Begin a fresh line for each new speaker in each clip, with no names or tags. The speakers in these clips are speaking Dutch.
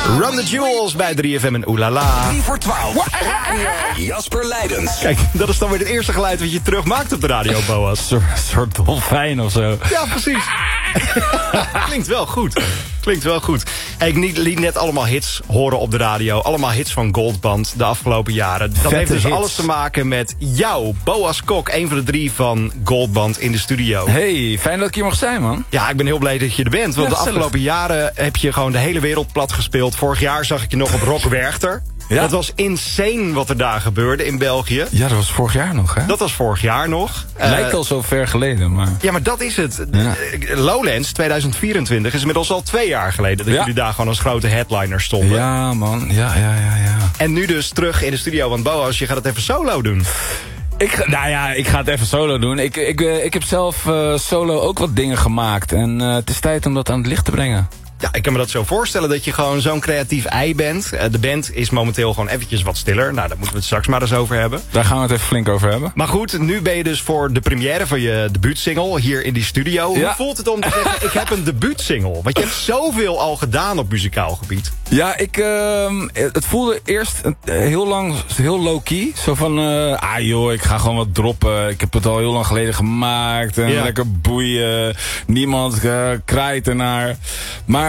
Run the Jewels bij 3FM en Oelala.
3 voor 12. Jasper Leidens.
Kijk, dat is dan weer het eerste geluid wat je terug maakt op de radio, Boas.
Een soort dolfijn of zo.
Ja, precies. Klinkt wel goed. Klinkt wel goed. Hey, ik liet net allemaal hits horen op de radio. Allemaal hits van Goldband de afgelopen jaren. Dat heeft dus
hits.
alles te maken met jou, Boas Kok. Een van de 3 van Goldband in de studio.
Hey, fijn dat ik hier mag zijn, man.
Ja, ik ben heel blij dat je er bent. Want
Ja,
de afgelopen jaren heb je gewoon de hele wereld plat gespeeld. Vorig jaar zag ik je nog op Rock Werchter.
Ja.
Dat was insane wat er daar gebeurde in België.
Ja, dat was vorig jaar nog, hè?
Dat was vorig jaar nog.
Lijkt al zo ver geleden, maar...
Ja, maar dat is het.
Ja.
Lowlands 2024 is inmiddels al 2 jaar geleden... dat
Ja.
jullie daar gewoon als grote headliner stonden.
Ja, man. Ja.
En nu dus terug in de studio. Want Boas, je gaat het even solo doen.
Ik ga het even solo doen. Ik heb zelf solo ook wat dingen gemaakt. En het is tijd om dat aan het licht te brengen.
Ja, ik kan me dat zo voorstellen dat je gewoon zo'n creatief ei bent. De band is momenteel gewoon eventjes wat stiller. Nou, daar moeten we het straks maar eens over hebben.
Daar gaan we het even flink over hebben.
Maar goed, nu ben je dus voor de première van je debuutsingle hier in die studio.
Ja.
Hoe voelt het om te zeggen, ik heb een debuutsingle? Want je hebt zoveel al gedaan op muzikaal gebied.
Ja, het voelde eerst heel lang heel low-key. Zo van, joh, ik ga gewoon wat droppen. Ik heb het al heel lang geleden gemaakt. En
Ja.
lekker boeien. Niemand kraait ernaar. Maar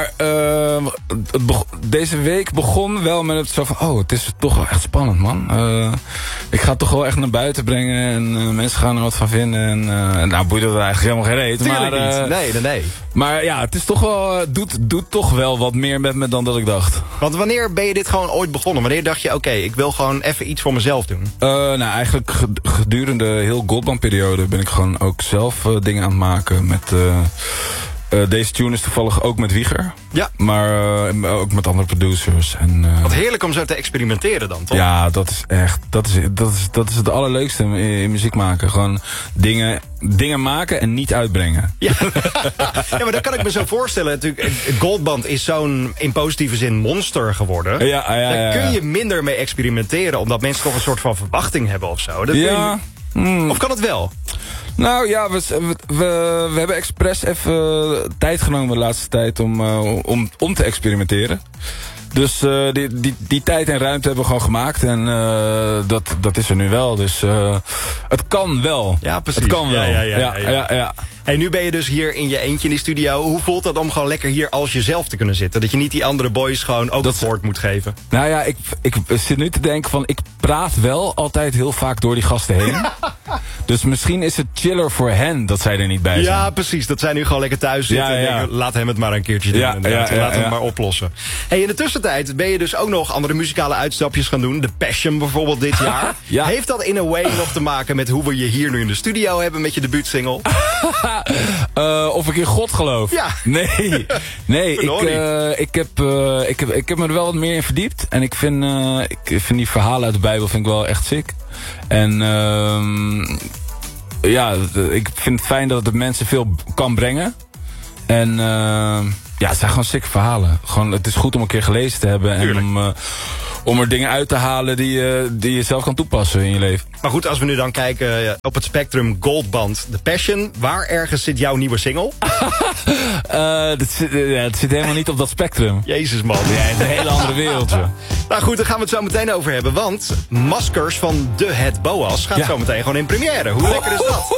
deze week begon wel met het zo van... het is toch wel echt spannend, man. Ik ga het toch wel echt naar buiten brengen. En mensen gaan er wat van vinden. En nou boeit het eigenlijk helemaal geen reet.
Tuurlijk niet. Nee.
Maar ja, het is toch wel, doet toch wel wat meer met me dan dat ik dacht.
Want wanneer ben je dit gewoon ooit begonnen? Wanneer dacht je, oké, ik wil gewoon even iets voor mezelf doen?
Eigenlijk gedurende heel Goldband-periode ben ik gewoon ook zelf dingen aan het maken met... deze tune is toevallig ook met Wieger.
Ja.
Maar ook met andere producers. En,
Wat heerlijk om zo te experimenteren dan, toch?
ja, dat is echt... Dat is het allerleukste in muziek maken. Gewoon dingen maken en niet uitbrengen.
Ja. Ja, maar dat kan ik me zo voorstellen. Natuurlijk, Goldband is zo'n in positieve zin monster geworden.
Ja.
Daar kun je minder mee experimenteren, omdat mensen toch een soort van verwachting hebben of zo. Dat
Ja.
Of kan het wel?
Nou ja, we hebben expres even tijd genomen de laatste tijd om te experimenteren. Dus die tijd en ruimte hebben we gewoon gemaakt. En dat is er nu wel. Dus het kan wel.
Ja, precies.
Het kan wel.
Ja. Hey, nu ben je dus hier in je eentje in die studio. Hoe voelt dat om gewoon lekker hier als jezelf te kunnen zitten? Dat je niet die andere boys gewoon ook het woord moet geven.
Nou ja, ik zit nu te denken van... Ik praat wel altijd heel vaak door die gasten heen. Dus misschien is het chiller voor hen dat zij er niet bij zijn.
Ja, precies. Dat zij nu gewoon lekker thuis zitten. En denken, laat hem het maar een keertje doen. Laat hem het maar oplossen. Hey, in de tussentijd ben je dus ook nog andere muzikale uitstapjes gaan doen. The Passion bijvoorbeeld dit jaar.
Ja.
Heeft dat in a way nog te maken met hoe we je hier nu in de studio hebben met je debuutsingle?
Of ik in God geloof?
Ja.
Nee, ik heb me er wel wat meer in verdiept. En ik vind die verhalen uit de Bijbel vind ik wel echt sick. En ik vind het fijn dat het mensen veel kan brengen. En het zijn gewoon sick verhalen. Gewoon, het is goed om een keer gelezen te hebben.
Tuurlijk.
En om er dingen uit te halen die je zelf kan toepassen in je leven.
Maar goed, als we nu dan kijken op het spectrum Goldband, The Passion. Waar ergens zit jouw nieuwe single?
Het zit helemaal niet op dat spectrum.
Jezus man.
Ja, het is een hele andere wereld. Ja.
Nou goed, daar gaan we het zo meteen over hebben. Want Maskers van The Head Boas gaat zo meteen gewoon in première. Hoe lekker is dat?